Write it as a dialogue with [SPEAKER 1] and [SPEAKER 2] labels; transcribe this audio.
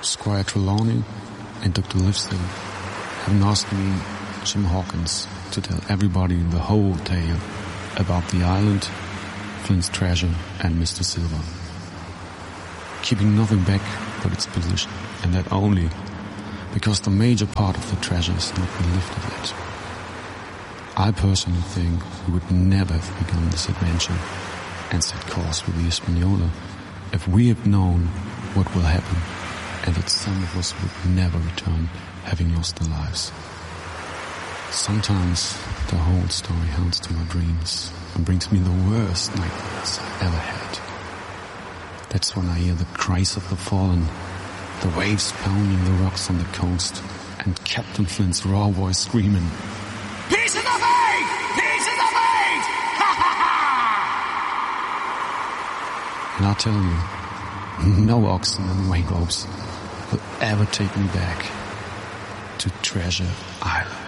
[SPEAKER 1] Squire Trelawney and Dr. Livesey have asked me, Jim Hawkins, to tell everybody the whole tale about the island, Flint's treasure, and Mr. Silver. Keeping nothing back but its position, and that only because the major part of the treasure has not been lifted yet. I personally think we would never have begun this adventure and set course with the Hispaniola if we had known what will happen and that some of us would never return having lost their lives. Sometimes the whole story haunts to my dreams and brings me the worst nightmares I ever had. That's when I hear the cries of the fallen, the waves pounding the rocks on the coast, and Captain Flint's raw voice screaming, "Pieces of eight! Pieces of eight! Ha ha ha!" And I'll tell you, no oxen and wake ropes will ever take me back to Treasure Island.